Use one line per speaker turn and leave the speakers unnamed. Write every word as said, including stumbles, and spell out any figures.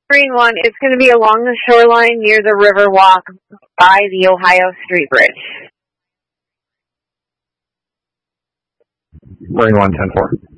Marine One, it's going to be along the shoreline near the Riverwalk by the Ohio Street Bridge.
Marine One, ten four.